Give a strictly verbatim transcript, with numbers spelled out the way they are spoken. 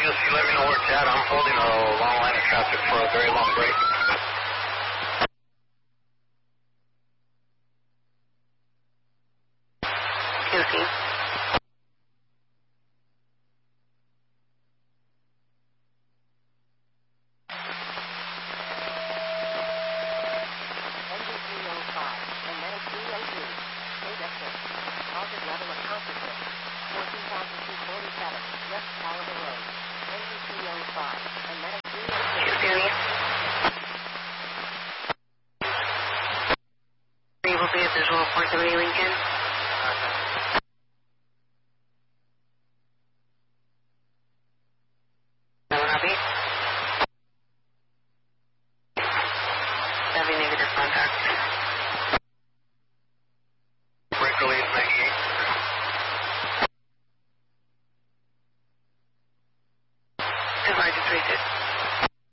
just you let me know where it's at. I'm holding a long line of traffic for a very long break. Okay. Visual four seventy Lincoln. Copy. Having negative contact. Break release ninety-eight. Too hard to trace it.